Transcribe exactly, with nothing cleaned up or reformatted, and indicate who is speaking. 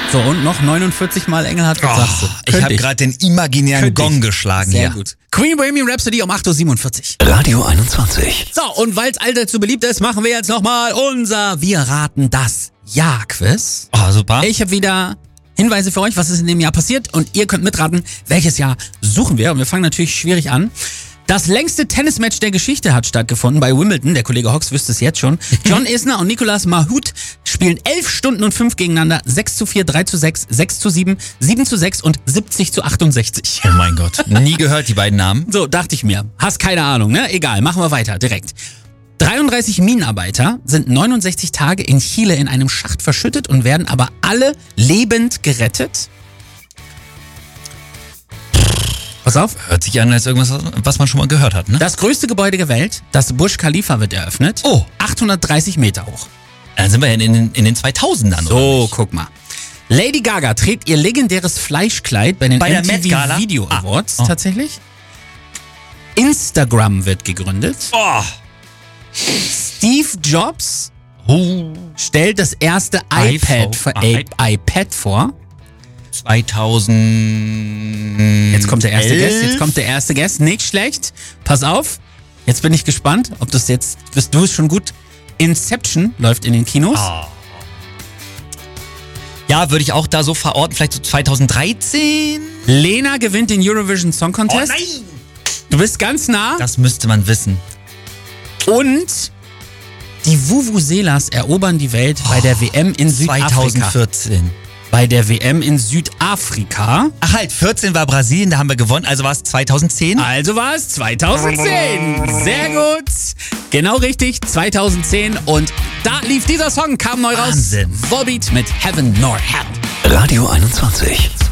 Speaker 1: So, und noch neunundvierzig Mal Engelhardt, was
Speaker 2: Oh,
Speaker 1: sagst du?
Speaker 2: ich
Speaker 1: Könnte
Speaker 2: habe gerade den imaginären
Speaker 1: Könnte
Speaker 2: Gong
Speaker 1: ich.
Speaker 2: geschlagen
Speaker 1: Sehr
Speaker 2: hier.
Speaker 1: gut. Queen Bohemian Rhapsody um acht Uhr siebenundvierzig.
Speaker 3: Radio einundzwanzig.
Speaker 1: So, und weil es allseits beliebt ist, machen wir jetzt nochmal unser Wir raten das Jahr-Quiz.
Speaker 2: Oh, super.
Speaker 1: Ich habe wieder Hinweise für euch, was ist in dem Jahr passiert und ihr könnt mitraten, welches Jahr suchen wir. Und wir fangen natürlich schwierig an. Das längste Tennismatch der Geschichte hat stattgefunden bei Wimbledon. Der Kollege Hox wüsste es jetzt schon. John Isner und Nicolas Mahut spielen elf Stunden und fünf gegeneinander. sechs zu vier, drei zu sechs, sechs zu sieben, sieben zu sechs und siebzig zu achtundsechzig.
Speaker 2: Oh mein Gott. Nie gehört, die beiden Namen.
Speaker 1: So, dachte ich mir. Hast keine Ahnung, ne? Egal, machen wir weiter, direkt. dreiunddreißig Minenarbeiter sind neunundsechzig Tage in Chile in einem Schacht verschüttet und werden aber alle lebend gerettet. Pass auf.
Speaker 2: Hört sich an als irgendwas, was man schon mal gehört hat, ne?
Speaker 1: Das größte Gebäude der Welt, das Burj Khalifa, wird eröffnet.
Speaker 2: Oh.
Speaker 1: achthundertdreißig Meter hoch.
Speaker 2: Dann sind wir ja in den, in den zweitausendern, oder
Speaker 1: So,
Speaker 2: nicht?
Speaker 1: guck mal. Lady Gaga trägt ihr legendäres Fleischkleid bei den
Speaker 2: Bei der
Speaker 1: M T V
Speaker 2: Met Gala?
Speaker 1: Video
Speaker 2: Ah.
Speaker 1: Awards
Speaker 2: Oh.
Speaker 1: tatsächlich. Instagram wird gegründet.
Speaker 2: Oh.
Speaker 1: Steve Jobs
Speaker 2: Oh.
Speaker 1: stellt das erste iPad, vor,
Speaker 2: Ah,
Speaker 1: I- iPad vor.
Speaker 2: zweitausend.
Speaker 1: Jetzt kommt der erste Guest, jetzt kommt der erste Guest. Nicht schlecht. Pass auf. Jetzt bin ich gespannt, ob das jetzt, bist du es schon gut. Inception läuft in den Kinos.
Speaker 2: Oh. Ja, würde ich auch da so verorten, vielleicht so zweitausenddreizehn.
Speaker 1: Lena gewinnt den Eurovision Song Contest. Du bist ganz nah.
Speaker 2: Das müsste man wissen.
Speaker 1: Und die Vuvuzelas erobern die Welt bei der W M in Südafrika.
Speaker 2: zweitausendvierzehn.
Speaker 1: Bei der W M in Südafrika.
Speaker 2: Ach halt, vierzehn war Brasilien, da haben wir gewonnen, also war es zweitausendzehn?
Speaker 1: Also war es zweitausendzehn. Sehr gut. Genau richtig, zweitausendzehn. Und da lief dieser Song, kam neu raus.
Speaker 2: Wahnsinn.
Speaker 1: Volbeat mit Heaven Nor Hell.
Speaker 3: Radio einundzwanzig.